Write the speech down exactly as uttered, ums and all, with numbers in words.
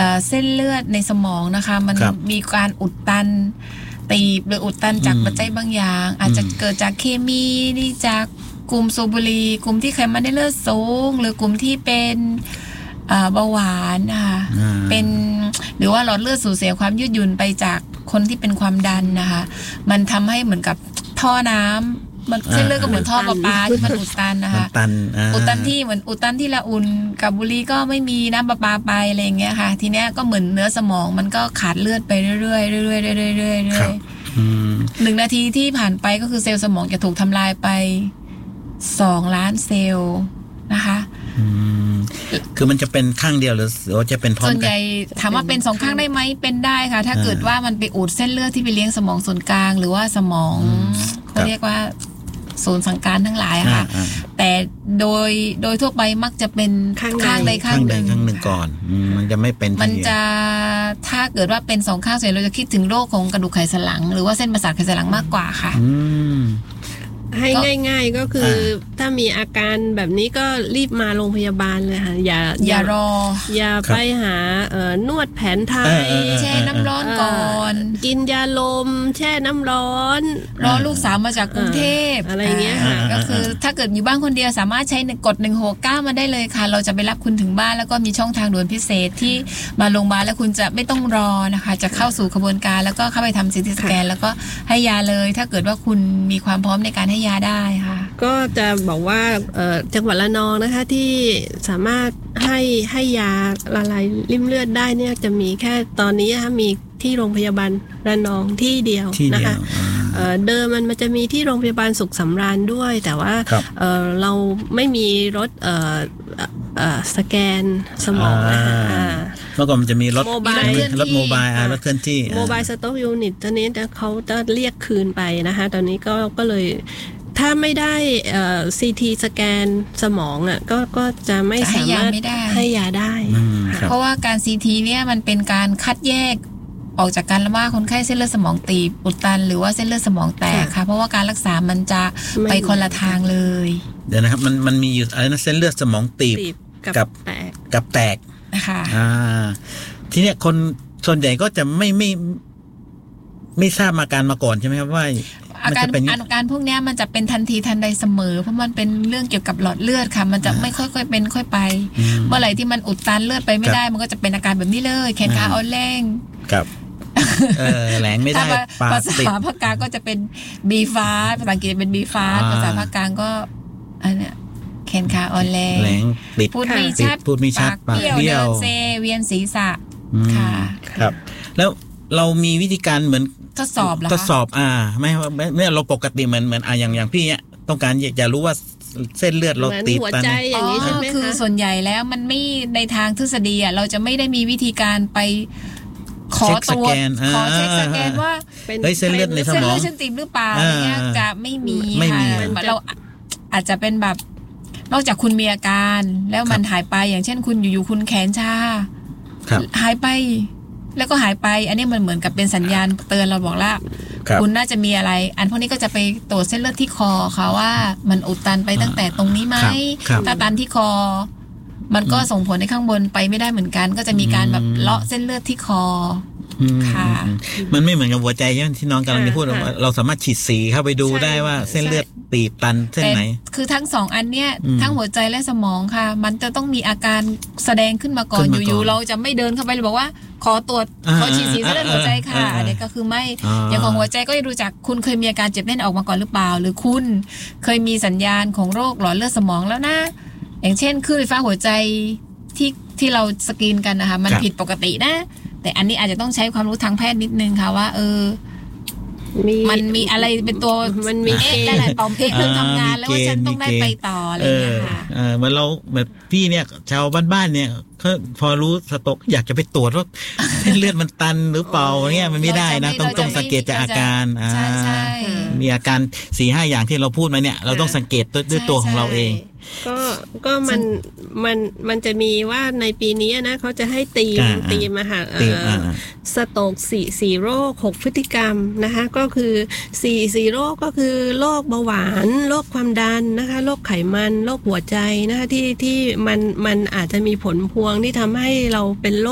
เส้นเลือดในสมองนะคะมันมีการอุดตันตีบหรืออุดตันจากปัจจัยบางอย่างอาจจะเกิดจากเคมีนี่จากกลุ่มสูบบุหรี่กลุ่มที่ไขมันในเลือดสูงหรือกลุ่มที่เป็นเบาหวานนะคะเป็นหรือว่าหลอดเลือดสูญเสียความยืดหยุ่นไปจากคนที่เป็นความดันนะคะมันทำให้เหมือนกับท่อน้ำมันเส้นเลือดก็เหมือนท่อประปาที่มันอุดตันนะคะอุดตันที่เหมือนอุดตันที่ละอุ่นกับบุหรี่ก็ไม่มีน้ำประปาไปอะไรอย่างเงี้ยค่ะทีเนี้ยก็เหมือนเนื้อสมองมันก็ขาดเลือดไปเรื่อยๆเรื่อยๆเรื่อยๆเรื่อยๆเรื่อยๆหนึ่งนาทีที่ผ่านไปก็คือเซลล์สมองจะถูกทำลายไปสองล้านเซลล์นะคะคือมันจะเป็นข้างเดียวหรือว่าจะเป็นพร้อมกันส่วนใหญ่ถามว่าเป็นสองข้างได้ไหมเป็นได้ค่ะถ้าเกิดว่ามันไปอุดเส้นเลือดที่ไปเลี้ยงสมองส่วนกลางหรือว่าสมองเขาเรียกว่าศูนย์สั่งการทั้งหลายค่ะแต่โดยโดยทั่วไปมักจะเป็นข้างใดข้างหนึ่งข้างหนึ่งก่อนมันจะไม่เป็นมันจะถ้าเกิดว่าเป็นสองข้างส่วนเราจะคิดถึงโรคของกระดูกไขสันหลังหรือว่าเส้นประสาทไขสันหลังมากกว่าค่ะให้ง่ายๆก็คือถ้ามีอาการแบบนี้ก็รีบมาโรงพยาบาลเลยค่ะอย่าอย่ารออย่าไปหาเอ่อนวดแผนไทยแช่น้ำร้อนก่อนกินยาลมแช่น้ำร้อนรอลูกสาวมาจากกรุงเทพอะไรเงี้ยค่ะก็คือถ้าเกิดอยู่บ้านคนเดียวสามารถใช้กดหนึ่งหกเก้ามาได้เลยค่ะเราจะไปรับคุณถึงบ้านแล้วก็มีช่องทางด่วนพิเศษที่มาโรงพยาบาลแล้วคุณจะไม่ต้องรอนะคะจะเข้าสู่กระบวนการแล้วก็เข้าไปทำซีทีสแกนแล้วก็ให้ยาเลยถ้าเกิดว่าคุณมีความพร้อมในการให้ยาได้ค่ะก็จะบอกว่าจังหวัดระนองนะคะที่สามารถให้ให้ยาละลายริ่มเลือดได้เนี่ยจะมีแค่ตอนนี้นะคะมีที่โรงพยาบาลระนองที่เดียวนะคะเดิมมันมันจะมีที่โรงพยาบาลสุขสำราญด้วยแต่ว่าเเราไม่มีรถสแกนสมองนะคะเมื่อก่อนมันจะมีรถโมบายรถโมบายรถเคลื่อนที่โมบายสต็อกยูนิตตอนนี้เขาจะเรียกคืนไปนะคะตอนนี้ก็ก็เลยถ้าไม่ได้ซีทีสแกนสมองอ่ะก็ก็จะไม่สามารถให้ยาได้เพราะว่าการ ซี ที เนี่ยมันเป็นการคัดแยกออกจากการว่าคนไข้เส้นเลือดสมองตีบอุดตันหรือว่าเส้นเลือดสมองแตกค่ะเพราะว่าการรักษามันจะไปคนละทางเลยเดี๋ยวนะครับมันมันมีอยู่อะไรนะเส้นเลือดสมองตีบกับแตกกับแตกนะคะอ่าทีเนี้ยคนส่วนใหญ่ก็จะไม่ไม่ไม่ทราบอาการมาก่อนใช่ไหมครับว่าอาการอาการพวกนี้มันจะเป็นทันทีทันใดเสมอเพราะมันเป็นเรื่องเกี่ยวกับหลอดเลือดค่ะมันจะไม่ค่อยๆเป็นค่อยไปเมื่อไหร่ที่มันอุดตันเลือดไปไม่ได้มันก็จะเป็นอาการแบบนี้เลยแขนขาอ่อนแรงครับเออแหลงไม่ได้ภาษาภาคกลางก็จะเป็นบีฟ้าภาษาอังกฤษเป็นบีฟ้าภาษาภาคกลางก็อันเนี้ยแขนขาอ่อนแรงพูดไม่ชัดพูดไม่ชัดปากเบี้ยวเซเวียนศีรษะค่ะครับแล้วเรามีวิธีการเหมือนทดสอบเหรอทดสอบอ่าไม่ไม่เราปกติเหมือนเหมือนอ่าอย่างอย่างพี่เนี่ยต้องการอยากจะรู้ว่าเส้นเลือดเราตีบหัวใจอย่างนี้ใช่ไหมคะคือส่วนใหญ่แล้วมันไม่ในทางทฤษฎีอ่ะเราจะไม่ได้มีวิธีการไปขอตรวจขอเช็คสแกนว่าเส้นเลือดในสมองเส้นตีบหรือเปล่าเนี่ยจะไม่มีค่ะเราอาจจะเป็นแบบนอกจากคุณมีอาการแล้วมันหายไปอย่างเช่นคุณอยู่ๆคุณแขนชาหายไปแล้วก็หายไปอันนี้มันเหมือนกับเป็นสัญญาณเตือนเราบอกว่า คุณน่าจะมีอะไรอันพวกนี้ก็จะไปตรวจเส้นเลือดที่คอค่ะว่ามันอุดตันไปตั้งแต่ตรงนี้ไหมถ้าตันที่คอมันก็ส่งผลในข้างบนไปไม่ได้เหมือนกันก็จะมีการแบบเลาะเส้นเลือดที่คอค่ะมันไม่เหมือนกับหัวใจใช่ไหมที่น้องกำลังจะพูดว่าเราสามารถฉีดสีเข้าไปดูได้ว่าเส้นเลือดตีบตันเส้นไหนคือทั้งสองอันเนี้ยทั้งหัวใจและสมองค่ะมันจะต้องมีอาการแสดงขึ้นมาก่อนอยู่ๆเราจะไม่เดินเข้าไปเลยบอกว่าขอตรวจขอฉีดสีเส้นเลือดหัวใจค่ะอันนี้ก็คือไม่อย่างของหัวใจก็จะดูจากคุณเคยมีอาการเจ็บแน่นออกมาก่อนหรือเปล่าหรือคุณเคยมีสัญญาณของโรคหลอดเลือดสมองแล้วนะอย่างเช่นคลื่นไฟฟ้าหัวใจที่ที่เราสกรีนกันนะคะมันผิดปกตินะแต่อันนี้อาจจะต้องใช้ความรู้ทางแพทย์นิดนึงค่ะว่าเออมันมีอะไรเป็นตัวมันมีเอ๊ะได้หลายปอมเอ๊ะเพิ่งทำงานแล้วว่าฉันต้องได้ไปต่ออะไรอย่างเงี้ยค่ะเออเหมือนเราแบบพี่เนี่ยชาวบ้านๆเนี่ยเขาพอรู้สต๊อกอยากจะไปตรวจว่าเลือดมันตันหรือเปล่าเนี่ยมันไม่ได้นะต้องต้องสังเกตจากอาการอ่ามีอาการสี่ห้าอย่างที่เราพูดมาเนี่ยเราต้องสังเกตด้วยตัวของเราเองก็ก็มันมันมันจะมีว่าในปีนี้นะเขาจะให้ตีมตีมาค่ะสโตรกสี่สี่โรคหกพฤติกรรมนะคะก็คือสี่สี่โรคก็คือโรคเบาหวานโรคความดันนะคะโรคไขมันโรคหัวใจนะคะที่ที่มันมันอาจจะมีผลพวงที่ทำให้เราเป็นโรค